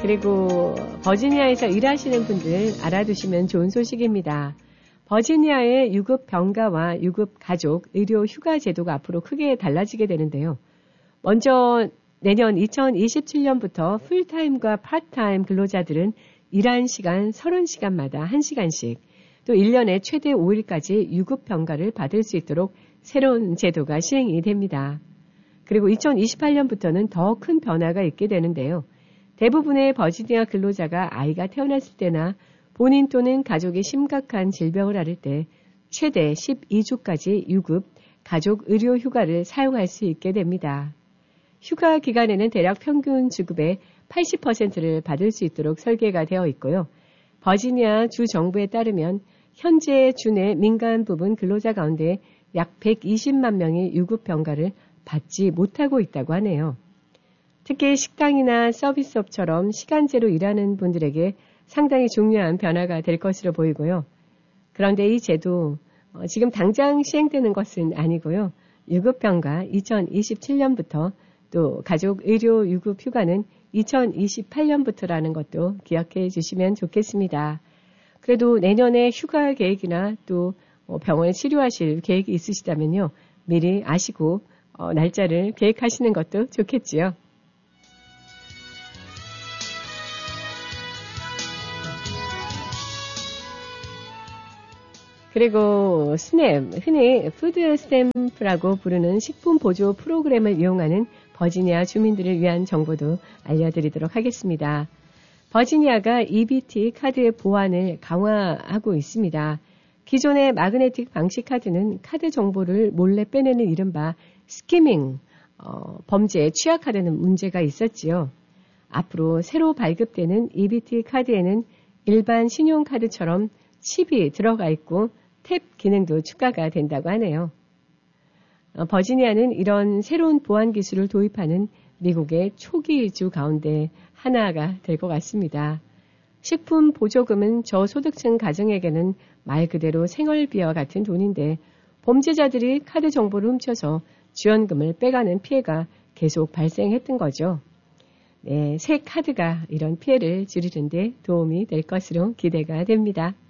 그리고 버지니아에서 일하시는 분들 알아두시면 좋은 소식입니다. 버지니아의 유급 병가와 유급 가족 의료 휴가 제도가 앞으로 크게 달라지게 되는데요. 먼저 내년 2027년부터 풀타임과 파트타임 근로자들은 일한 시간 30시간마다 1시간씩 또 1년에 최대 5일까지 유급 병가를 받을 수 있도록 새로운 제도가 시행이 됩니다. 그리고 2028년부터는 더 큰 변화가 있게 되는데요. 대부분의 버지니아 근로자가 아이가 태어났을 때나 본인 또는 가족이 심각한 질병을 앓을 때 최대 12주까지 유급 가족 의료 휴가를 사용할 수 있게 됩니다. 휴가 기간에는 대략 평균 주급의 80%를 받을 수 있도록 설계가 되어 있고요. 버지니아 주 정부에 따르면 현재 주 내 민간 부분 근로자 가운데 약 120만 명이 유급 병가를 받지 못하고 있다고 하네요. 특히 식당이나 서비스업처럼 시간제로 일하는 분들에게 상당히 중요한 변화가 될 것으로 보이고요. 그런데 이 제도 지금 당장 시행되는 것은 아니고요. 유급병가 2027년부터 또 가족 의료 유급 휴가는 2028년부터라는 것도 기억해 주시면 좋겠습니다. 그래도 내년에 휴가 계획이나 또 병원에 치료하실 계획이 있으시다면요. 미리 아시고 날짜를 계획하시는 것도 좋겠지요. 그리고 스냅, 흔히 푸드 스탬프라고 부르는 식품 보조 프로그램을 이용하는 버지니아 주민들을 위한 정보도 알려드리도록 하겠습니다. 버지니아가 EBT 카드의 보안을 강화하고 있습니다. 기존의 마그네틱 방식 카드는 카드 정보를 몰래 빼내는 이른바 스키밍, 범죄에 취약하다는 문제가 있었지요. 앞으로 새로 발급되는 EBT 카드에는 일반 신용카드처럼 칩이 들어가 있고 탭 기능도 추가가 된다고 하네요. 버지니아는 이런 새로운 보안 기술을 도입하는 미국의 초기주 가운데 하나가 될 것 같습니다. 식품 보조금은 저소득층 가정에게는 말 그대로 생활비와 같은 돈인데 범죄자들이 카드 정보를 훔쳐서 지원금을 빼가는 피해가 계속 발생했던 거죠. 네, 새 카드가 이런 피해를 줄이는 데 도움이 될 것으로 기대가 됩니다.